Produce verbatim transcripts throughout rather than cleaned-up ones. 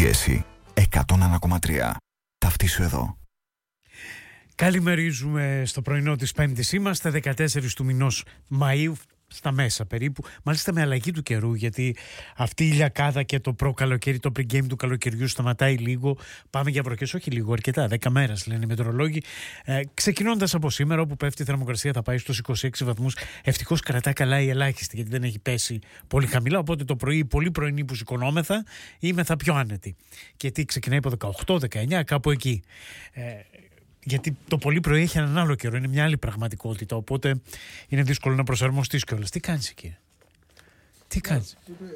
Πίεση εκατόν ένα κόμμα τρία. Ταυτίσου εδώ. Καλημερίζουμε στο πρωινό της Πέμπτης. Είμαστε δεκατέσσερις του μηνός Μαΐου, στα μέσα περίπου, μάλιστα με αλλαγή του καιρού, γιατί αυτή η ηλιακάδα και το προ-καλοκαίρι, το pre-game του καλοκαιριού σταματάει λίγο. Πάμε για βροχές, όχι λίγο, αρκετά, δέκα μέρες λένε οι μετεωρολόγοι. Ε, ξεκινώντας από σήμερα, όπου πέφτει η θερμοκρασία, θα πάει στους είκοσι έξι βαθμούς. Ευτυχώς κρατά καλά η ελάχιστη, γιατί δεν έχει πέσει πολύ χαμηλά. Οπότε το πρωί, πολύ πρωινή που σηκωνόμεθα, είμαι θα πιο άνετη. Και τι ξεκινάει από δεκαοκτώ δεκαεννιά, κάπου εκεί. Ε, Γιατί το πολύ πρωί έχει έναν άλλο καιρό, είναι μια άλλη πραγματικότητα. Οπότε είναι δύσκολο να προσαρμοστείς κιόλας. Τι κάνεις εκεί? Τι κάνεις?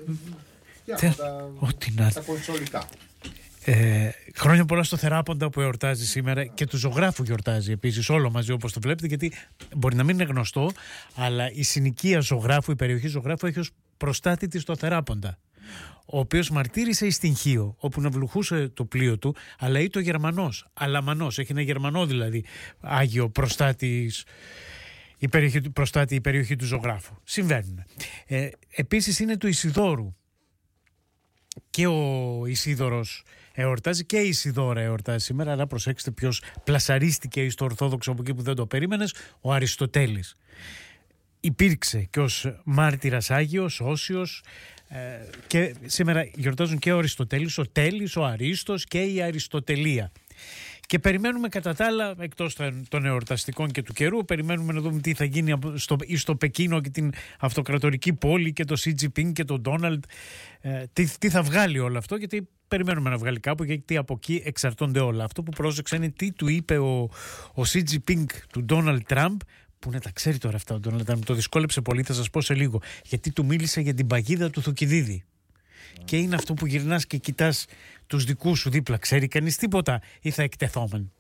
Ό,τι να. Τα κονσολικά. Ε, χρόνια πολλά στο Θεράποντα που εορτάζει σήμερα και του ζωγράφου γιορτάζει επίσης, όλο μαζί όπως το βλέπετε, γιατί μπορεί να μην είναι γνωστό, αλλά η συνοικία ζωγράφου, η περιοχή ζωγράφου έχει ως προστάτη της το Θεράποντα, ο οποίος μαρτύρησε εις την Χίο, όπου ναυλουχούσε το πλοίο του, αλλά ή το Γερμανός, Αλαμανός, έχει ένα Γερμανό δηλαδή Άγιο προστάτης, η περιοχή, προστάτη η περιοχή του ζωγράφου. Συμβαίνουν. Ε, επίσης είναι του Ισιδώρου, και ο Ισίδωρος εορτάζει και η Ισιδώρα εορτάζει σήμερα, αλλά προσέξτε ποιος πλασαρίστηκε στο Ορθόδοξο από εκεί που δεν το περίμενες, ο Αριστοτέλης. Υπήρξε και ως μάρτυρας Άγιος, Όσιος, ε, και σήμερα γιορτάζουν και ο Αριστοτέλης, ο Τέλης, ο Αρίστος και η Αριστοτελεία. Και περιμένουμε κατά τα άλλα, εκτός των εορταστικών και του καιρού, περιμένουμε να δούμε τι θα γίνει στο, στο Πεκίνο και την αυτοκρατορική πόλη και το Σι Τζινπίνγκ και τον Ντόναλντ. Ε, τι, τι θα βγάλει όλο αυτό, γιατί περιμένουμε να βγάλει κάπου, γιατί από εκεί εξαρτώνται όλα. Αυτό που πρόσεξα είναι τι του είπε ο, ο Σι Τζινπίνγκ του Ντόναλντ Τραμπ, που να τα ξέρει τώρα αυτά ο Ντόναλντ Τραμπ, το δυσκόλεψε πολύ, θα σας πω σε λίγο, γιατί του μίλησε για την παγίδα του Θουκυδίδη. Και είναι αυτό που γυρνάς και κοιτάς τους δικούς σου δίπλα. Ξέρει κανείς τίποτα ή θα εκτεθόμεν?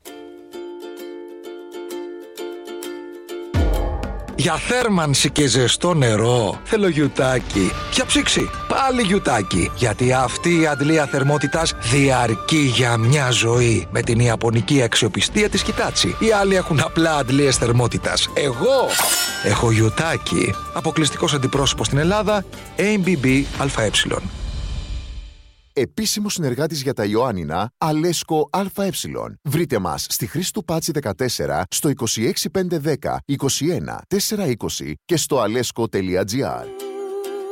Για θέρμανση και ζεστό νερό θέλω γιουτάκι. Για ψήξη πάλι γιουτάκι. Γιατί αυτή η αντλία θερμότητας διαρκεί για μια ζωή. Με την ιαπωνική αξιοπιστία της Hitachi. Οι άλλοι έχουν απλά αντλίες θερμότητας. Εγώ έχω γιουτάκι. Αποκλειστικός αντιπρόσωπος στην Ελλάδα, έι μπι μπι ΑΕ. Επίσημο συνεργάτης για τα Ιωάννινα, Αλέσκο ΑΕ. Βρείτε μας στη Χρήστου Πάτσι δεκατέσσερα, στο είκοσι έξι πεντακόσια δέκα είκοσι ένα τετρακόσια είκοσι και στο αλέσκο τελεία τζι άρ.